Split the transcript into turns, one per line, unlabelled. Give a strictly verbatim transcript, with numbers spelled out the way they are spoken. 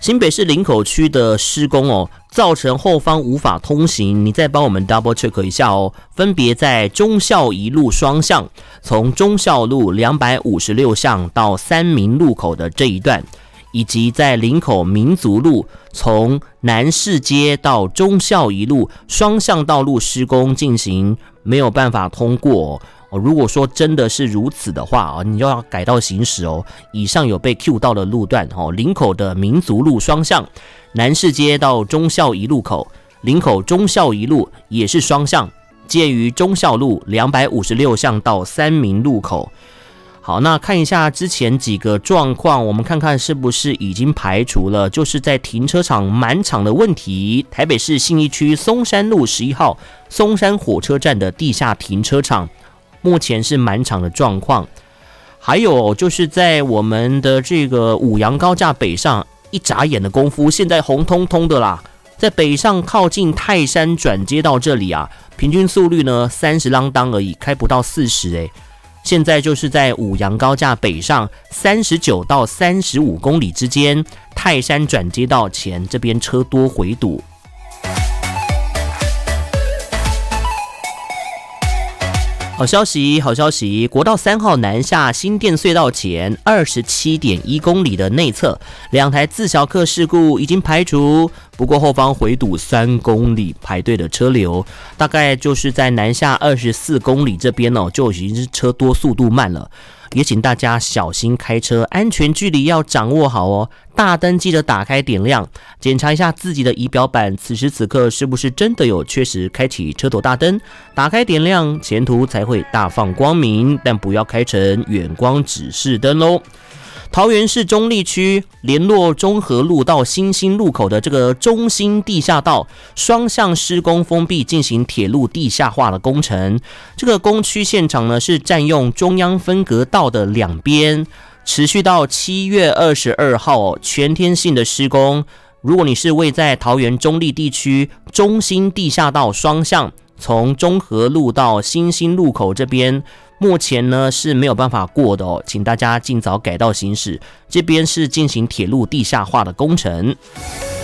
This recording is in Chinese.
新北市林口区的施工哦，造成后方无法通行，你再帮我们 double check 一下哦。分别在忠孝一路双向，从忠孝路两百五十六巷到三民路口的这一段，以及在林口民族路从南市街到忠孝一路双向道路施工进行，没有办法通过哦。如果说真的是如此的话，你就要改道行驶哦。以上有被 Q 到的路段，林口的民族路双向，南市街到忠孝一路口，林口忠孝一路也是双向，介于忠孝路两百五十六巷到三民路口。好，那看一下之前几个状况，我们看看是不是已经排除了，就是在停车场满场的问题。台北市信义区松山路十一号松山火车站的地下停车场目前是满场的状况。还有就是在我们的这个五杨高架北上，一眨眼的功夫现在红彤彤的啦。在北上靠近泰山转接到这里啊，平均速率呢三十啷当而已，开不到四十哎。现在就是在五杨高架北上三十九到三十五公里之间，泰山转接道前这边车多回堵。好消息，好消息！国道三号南下新店隧道前二十七点一公里的内侧，两台自小客事故已经排除，不过后方回堵三公里排队的车流，大概就是在南下二十四公里这边哦，就已经是车多速度慢了。也请大家小心开车，安全距离要掌握好哦。大灯记得打开点亮，检查一下自己的仪表板，此时此刻是不是真的有确实开启车头大灯，打开点亮，前途才会大放光明，但不要开成远光指示灯咯。桃园市中坜区联络中和路到新兴路口的这个中兴地下道双向施工封闭，进行铁路地下化的工程。这个工区现场呢是占用中央分隔道的两边，持续到七月二十二号、哦、全天性的施工。如果你是位在桃园中坜地区中兴地下道双向，从中和路到新兴路口这边，目前呢是没有办法过的哦，请大家尽早改道行驶。这边是进行铁路地下化的工程。